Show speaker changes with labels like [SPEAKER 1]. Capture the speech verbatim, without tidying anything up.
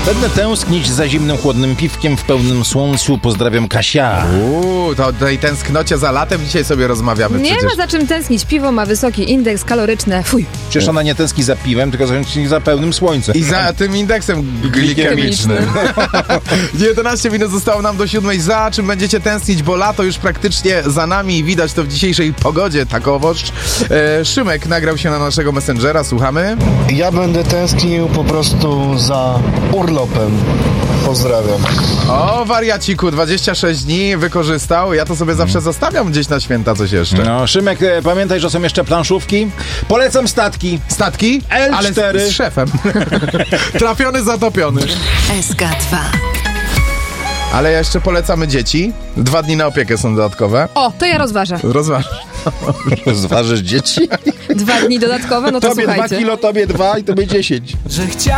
[SPEAKER 1] Będę tęsknić za zimnym, chłodnym piwkiem w pełnym słońcu. Pozdrawiam, Kasia.
[SPEAKER 2] Uuu, to o tej tęsknocie za latem dzisiaj sobie rozmawiamy
[SPEAKER 3] Nie
[SPEAKER 2] przecież.
[SPEAKER 3] ma za czym tęsknić. Piwo ma wysoki indeks kaloryczny. Fuj.
[SPEAKER 1] Przecież ona nie tęskni za piwem, tylko tęskni za pełnym słońcem.
[SPEAKER 2] I za tym indeksem glikemicznym. jedenaście minut zostało nam do siódmej. Za czym będziecie tęsknić, bo lato już praktycznie za nami i widać to w dzisiejszej pogodzie, takowoż. E, Szymek nagrał się na naszego Messengera, słuchamy.
[SPEAKER 4] Ja będę tęsknił po prostu za urlopem. Pozdrawiam.
[SPEAKER 2] O, wariaciku, dwadzieścia sześć dni wykorzystał. Ja to sobie zawsze zostawiam gdzieś na święta coś jeszcze.
[SPEAKER 1] No, Szymek, e, pamiętaj, że są jeszcze planszówki. Polecam statki.
[SPEAKER 2] Statki?
[SPEAKER 1] L
[SPEAKER 2] Ale
[SPEAKER 1] cztery.
[SPEAKER 2] z, z szefem. Trafiony, zatopiony.
[SPEAKER 5] S K dwa.
[SPEAKER 2] Ale jeszcze polecamy dzieci. Dwa dni na opiekę są dodatkowe.
[SPEAKER 3] O, to ja rozważę.
[SPEAKER 2] Rozważ.
[SPEAKER 1] Zważysz dzieci?
[SPEAKER 3] Dwa dni dodatkowe, no to
[SPEAKER 1] Tobie
[SPEAKER 3] słuchajcie.
[SPEAKER 1] dwa kilo, tobie dwa i tobie dziesięć.
[SPEAKER 6] Że chciałem